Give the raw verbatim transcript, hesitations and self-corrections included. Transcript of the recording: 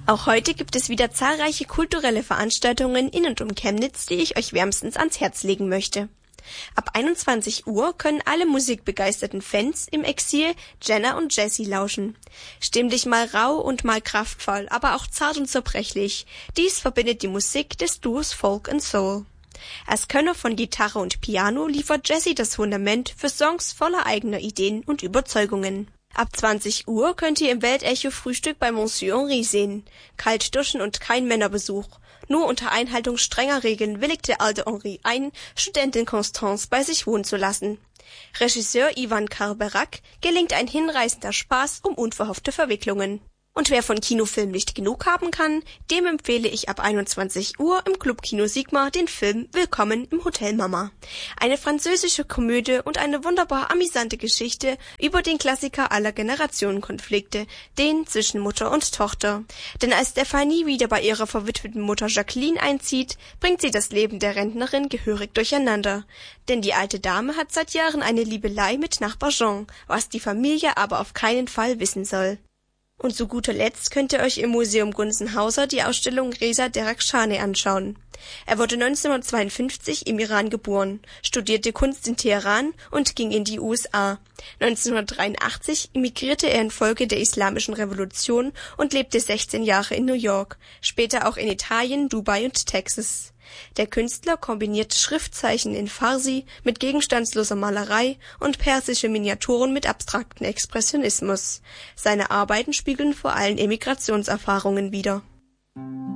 Auch heute gibt es wieder zahlreiche kulturelle Veranstaltungen in und um Chemnitz, die ich euch wärmstens ans Herz legen möchte. Ab einundzwanzig Uhr können alle musikbegeisterten Fans im Exil Jenna und Jessie lauschen. Stimmlich mal rau und mal kraftvoll, aber auch zart und zerbrechlich. Dies verbindet die Musik des Duos Folk and Soul. Als Könner von Gitarre und Piano liefert Jessie das Fundament für Songs voller eigener Ideen und Überzeugungen. Ab zwanzig Uhr könnt ihr im Weltecho Frühstück bei Monsieur Henri sehen. Kalt duschen und kein Männerbesuch. Nur unter Einhaltung strenger Regeln willigt der alte Henri ein, Studentin Constance bei sich wohnen zu lassen. Regisseur Ivan Karberak gelingt ein hinreißender Spaß um unverhoffte Verwicklungen. Und wer von Kinofilm nicht genug haben kann, dem empfehle ich ab einundzwanzig Uhr im Club Kino Sigma den Film Willkommen im Hotel Mama. Eine französische Komödie und eine wunderbar amüsante Geschichte über den Klassiker aller Generationenkonflikte, den zwischen Mutter und Tochter. Denn als Stephanie wieder bei ihrer verwitweten Mutter Jacqueline einzieht, bringt sie das Leben der Rentnerin gehörig durcheinander. Denn die alte Dame hat seit Jahren eine Liebelei mit Nachbar Jean, was die Familie aber auf keinen Fall wissen soll. Und zu guter Letzt könnt ihr euch im Museum Gunzenhauser die Ausstellung Reza Derakhshani anschauen. Er wurde neunzehnhundertzweiundfünfzig im Iran geboren, studierte Kunst in Teheran und ging in die U S A. neunzehnhundertdreiundachtzig emigrierte er infolge der Islamischen Revolution und lebte sechzehn Jahre in New York, später auch in Italien, Dubai und Texas. Der Künstler kombiniert Schriftzeichen in Farsi mit gegenstandsloser Malerei und persische Miniaturen mit abstraktem Expressionismus. Seine Arbeiten spiegeln vor allem Emigrationserfahrungen wider.